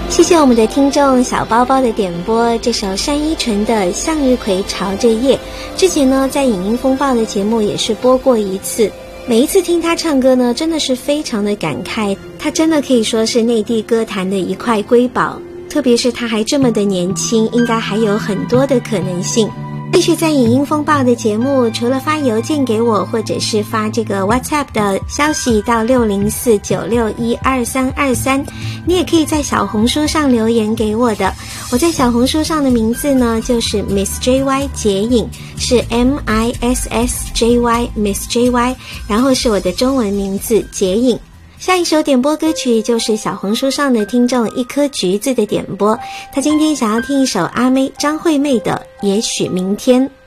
谢谢我们的听众小包包的点播，这首单依纯的《向日葵朝着叶》，之前呢在影音风暴的节目也是播过一次。每一次听他唱歌呢，真的是非常的感慨，他真的可以说是内地歌坛的一块瑰宝，特别是他还这么的年轻，应该还有很多的可能性。继续在影音风暴的节目，除了发邮件给我，或者是发这个 WhatsApp 的消息到604-961-2323，你也可以在小红书上留言给我的。我在小红书上的名字呢就是 Miss JY 解影，是 MISSJY Miss JY， 然后是我的中文名字解影。下一首点播歌曲就是小红书上的听众一颗橘子的点播，他今天想要听一首阿妹张惠妹的《也许明天》。